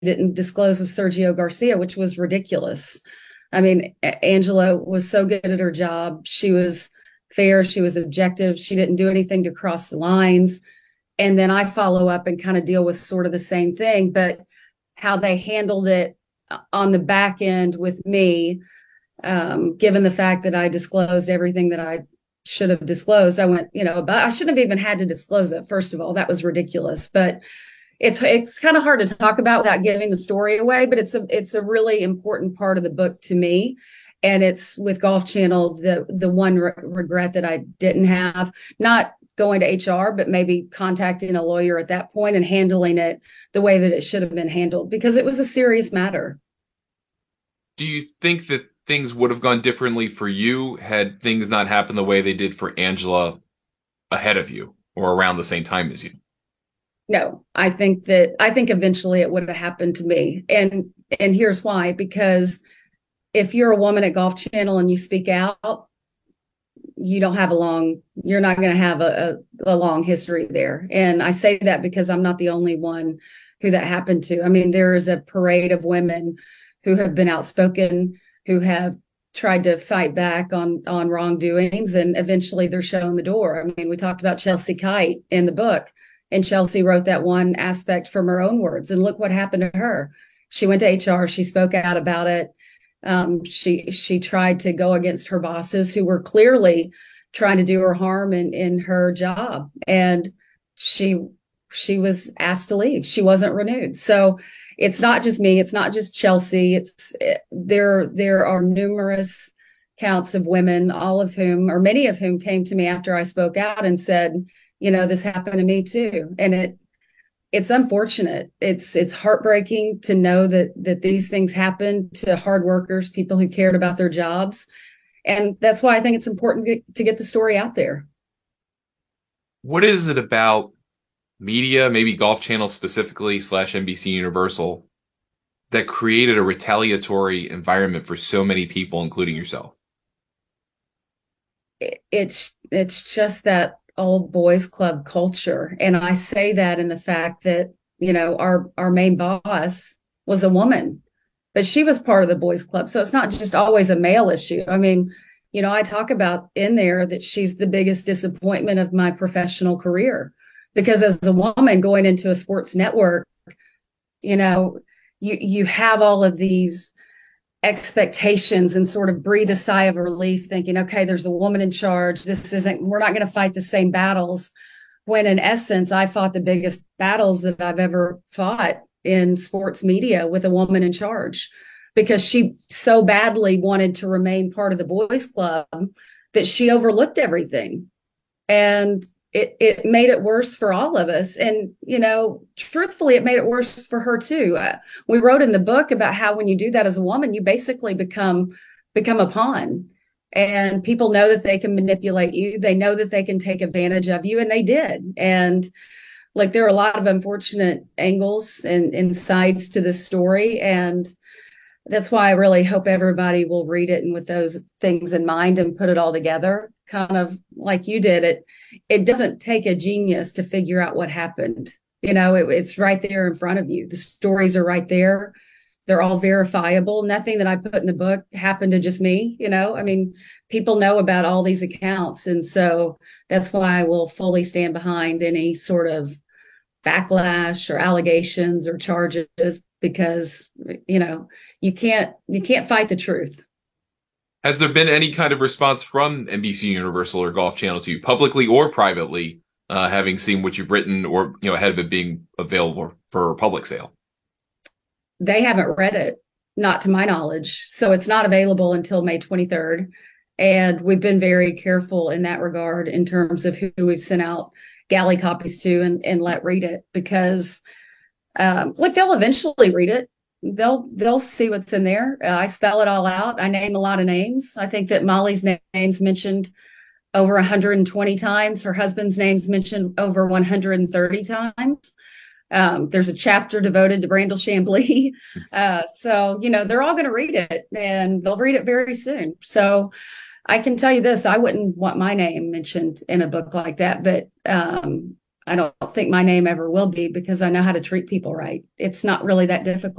didn't disclose with Sergio Garcia, which was ridiculous. I mean, Angela was so good at her job. She was fair. She was objective. She didn't do anything to cross the lines. And then I follow up and kind of deal with sort of the same thing, but how they handled it on the back end with me, given the fact that I disclosed everything that I should have disclosed. I went, but I shouldn't have even had to disclose it. First of all, that was ridiculous. But it's kind of hard to talk about without giving the story away. But it's a really important part of the book to me. And it's with Golf Channel, the one regret that I didn't have, not going to HR, but maybe contacting a lawyer at that point and handling it the way that it should have been handled, because it was a serious matter. Do you think that things would have gone differently for you had things not happened the way they did for Angela ahead of you or around the same time as you? No, I think eventually it would have happened to me. And here's why: because if you're a woman at Golf Channel and you speak out, you're not going to have a long history there. And I say that because I'm not the only one who that happened to. I mean, there is a parade of women who have been outspoken, who have tried to fight back on wrongdoings, and eventually they're shown the door. I mean, we talked about Chelsea Kite in the book, and Chelsea wrote that one aspect from her own words, and look what happened to her. She went to HR, she spoke out about it. She tried to go against her bosses, who were clearly trying to do her harm in her job, and she was asked to leave. She wasn't renewed. So it's not just me. It's not just Chelsea. There are numerous counts of women, all of whom, or many of whom, came to me after I spoke out and said, this happened to me too. And it's unfortunate. It's heartbreaking to know that these things happen to hard workers, people who cared about their jobs. And that's why I think it's important to get the story out there. What is it about media, maybe Golf Channel specifically / NBC Universal, that created a retaliatory environment for so many people, including yourself? It's just that old boys club culture. And I say that in the fact that, our main boss was a woman, but she was part of the boys club. So it's not just always a male issue. I mean, I talk about in there that she's the biggest disappointment of my professional career, because as a woman going into a sports network, you have all of these expectations and sort of breathe a sigh of relief thinking, okay, there's a woman in charge. We're not going to fight the same battles, when in essence, I fought the biggest battles that I've ever fought in sports media with a woman in charge, because she so badly wanted to remain part of the boys club that she overlooked everything. And it made it worse for all of us. And, truthfully, it made it worse for her too. We wrote in the book about how when you do that as a woman, you basically become a pawn, and people know that they can manipulate you. They know that they can take advantage of you, and they did. And like, there are a lot of unfortunate angles and sides to this story. And that's why I really hope everybody will read it, and with those things in mind, and put it all together, kind of like you did. It doesn't take a genius to figure out what happened. It's right there in front of you. The stories are right there. They're all verifiable. Nothing that I put in the book happened to just me. I mean, people know about all these accounts. And so that's why I will fully stand behind any sort of backlash or allegations or charges, because, you can't fight the truth. Has there been any kind of response from NBC Universal or Golf Channel to you, publicly or privately, having seen what you've written, or ahead of it being available for public sale? They haven't read it, not to my knowledge. So it's not available until May 23rd. And we've been very careful in that regard in terms of who we've sent out galley copies to and let read it, because they'll eventually read it. They'll see what's in there. I spell it all out. I name a lot of names. I think that Molly's name's mentioned over 120 times. Her husband's name's mentioned over 130 times. There's a chapter devoted to Brandel Chamblee. So, they're all going to read it, and they'll read it very soon. So I can tell you this: I wouldn't want my name mentioned in a book like that, but I don't think my name ever will be because I know how to treat people right. It's not really that difficult.